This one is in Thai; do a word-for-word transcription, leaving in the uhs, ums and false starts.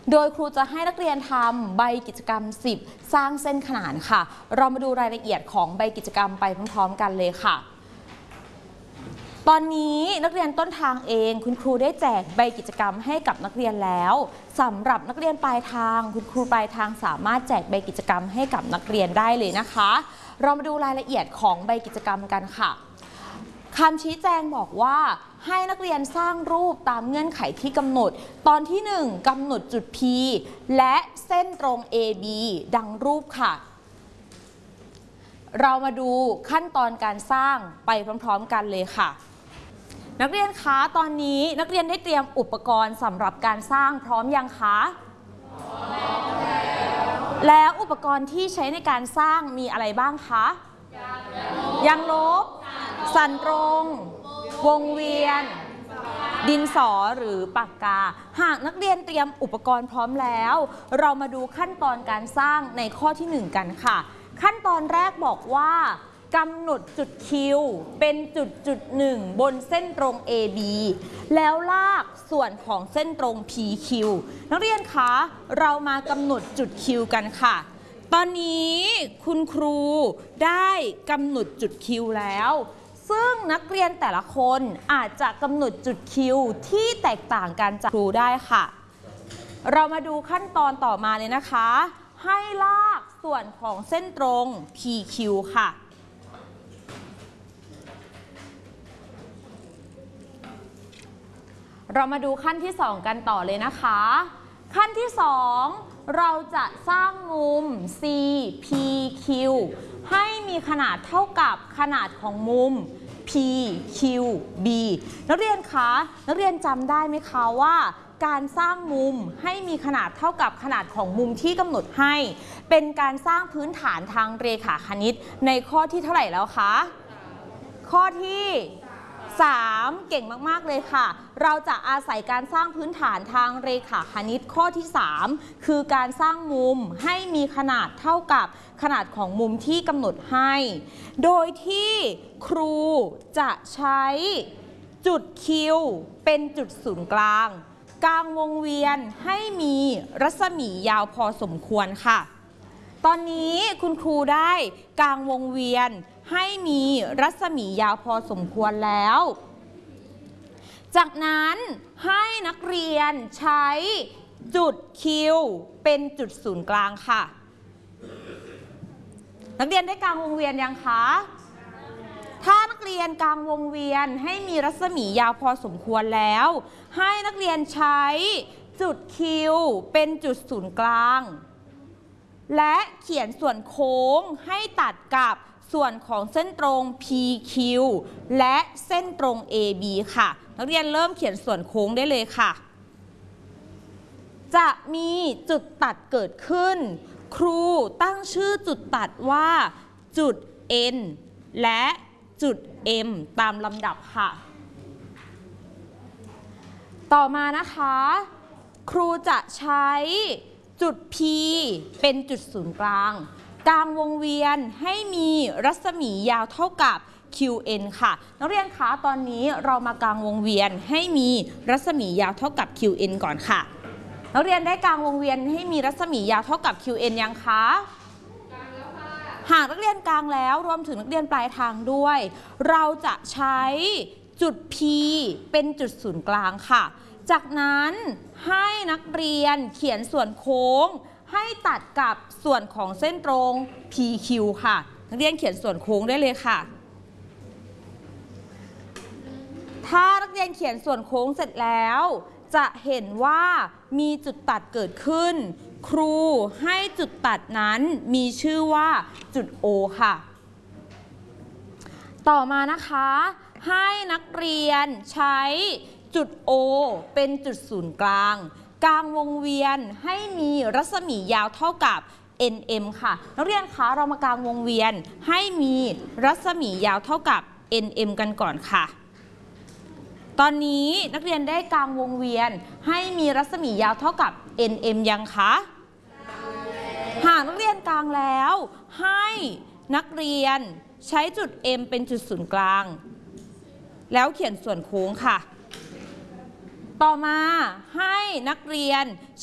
โดยครูจะให้นักเรียนทำใบกิจกรรมสิบสร้างเส้นขนานค่ะเรามาดูรายละเอียดของใบกิจกรรมไปพร้อมๆกันเลยค่ะตอนนี้นักเรียนต้นทางเองคุณครูได้แจกใบกิจกรรมให้กับนักเรียนแล้วสำหรับนักเรียนปลายทางคุณครูปลายทางสามารถแจกใบกิจกรรมให้กับนักเรียนได้เลยนะคะเรามาดูรายละเอียดของใบกิจกรรมกันค่ะคำชี้แจงบอกว่าให้นักเรียนสร้างรูปตามเงื่อนไขที่กำหนดตอนที่หนึ่งกำหนดจุด P และเส้นตรง เอ บี ดังรูปค่ะเรามาดูขั้นตอนการสร้างไปพร้อมๆกันเลยค่ะนักเรียนคะตอนนี้นักเรียนได้เตรียมอุปกรณ์สำหรับการสร้างพร้อมยังคะแล้วอุปกรณ์ที่ใช้ในการสร้างมีอะไรบ้างคะยางลบสันตรงวงเวียนดินสอหรือปากกาหากนักเรียนเตรียมอุปกรณ์พร้อมแล้วเรามาดูขั้นตอนการสร้างในข้อที่หนึ่งกันค่ะขั้นตอนแรกบอกว่ากำหนดจุด Q เป็นจุดจุดหนึ่งบนเส้นตรง เอ บี แล้วลากส่วนของเส้นตรง พี คิว นักเรียนคะเรามากำหนดจุด Q กันค่ะตอนนี้คุณครูได้กำหนดจุด Q แล้วซึ่งนักเรียนแต่ละคนอาจจะกำหนดจุด Q ที่แตกต่างกันจากครูได้ค่ะเรามาดูขั้นตอนต่อมาเลยนะคะให้ลากส่วนของเส้นตรง พี คิว ค่ะเรามาดูขั้นที่สองกันต่อเลยนะคะขั้นที่สองเราจะสร้างมุม ซี พี คิว ให้มีขนาดเท่ากับขนาดของมุม พี คิว บี นักเรียนคะนักเรียนจำได้ไหมคะว่าการสร้างมุมให้มีขนาดเท่ากับขนาดของมุมที่กำหนดให้เป็นการสร้างพื้นฐานทางเรขาคณิตในข้อที่เท่าไหร่แล้วคะข้อที่สามเก่งมากๆเลยค่ะเราจะอาศัยการสร้างพื้นฐานทางเรขาคณิตข้อที่สามคือการสร้างมุมให้มีขนาดเท่ากับขนาดของมุมที่กำหนดให้โดยที่ครูจะใช้จุด Q เป็นจุดศูนย์กลางกลางวงเวียนให้มีรัศมียาวพอสมควรค่ะตอนนี้คุณครูได้กลางวงเวียนให้มีรัศมียาวพอสมควรแล้วจากนั้นให้นักเรียนใช้จุด Q เป็นจุดศูนย์กลางค่ะนักเรียนได้กลางวงเวียนยังคะถ้านักเรียนกลางวงเวียนให้มีรัศมียาวพอสมควรแล้วให้นักเรียนใช้จุด Q เป็นจุดศูนย์กลางและเขียนส่วนโค้งให้ตัดกับส่วนของเส้นตรง พี คิว และเส้นตรง เอ บี ค่ะนักเรียนเริ่มเขียนส่วนโค้งได้เลยค่ะจะมีจุดตัดเกิดขึ้นครูตั้งชื่อจุดตัดว่าจุด N และจุด M ตามลำดับค่ะต่อมานะคะครูจะใช้จุด P เป็นจุดศูนย์กลางกลางวงเวียนให้มีรัศมียาวเท่ากับ คิว เอ็น ค่ะนักเรียนคะตอนนี้เรามากลางวงเวียนให้มีรัศมียาวเท่ากับ คิว เอ็น ก่อนค่ะนักเรียนได้กลางวงเวียนให้มีรัศมียาวเท่ากับ คิว เอ็น ยังคะหากนักเรียนกลางแล้วรวมถึงนักเรียนปลายทางด้วยเราจะใช้จุด P เป็นจุดศูนย์กลางค่ะจากนั้นให้นักเรียนเขียนส่วนโค้งให้ตัดกับส่วนของเส้นตรง พี คิว ค่ะนักเรียนเขียนส่วนโค้งได้เลยค่ะถ้านักเรียนเขียนส่วนโค้งเสร็จแล้วจะเห็นว่ามีจุดตัดเกิดขึ้นครูให้จุดตัดนั้นมีชื่อว่าจุด O ค่ะต่อมานะคะให้นักเรียนใช้จุด O เป็นจุดศูนย์กลางกลางวงเวียนให้มีรัศมียาวเท่ากับ เอ็น เอ็ม ค่ะนักเรียนคะเรามากลางวงเวียนให้มีรัศมียาวเท่ากับ เอ็น เอ็ม กันก่อนค่ะตอนนี้นักเรียนได้กลางวงเวียนให้มีรัศมียาวเท่ากับ เอ็น เอ็ม ยังคะหากนักเรียนกลางแล้วให้นักเรียนใช้จุด M เป็นจุดศูนย์กลางแล้วเขียนส่วนโค้งค่ะต่อมาให้นักเรียน